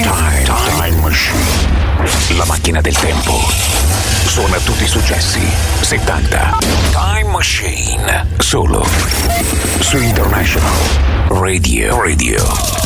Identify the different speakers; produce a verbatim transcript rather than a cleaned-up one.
Speaker 1: Time, time, time Machine. La macchina del tempo. Suona tutti i successi settanta. Time Machine. Solo su International Radio. Radio.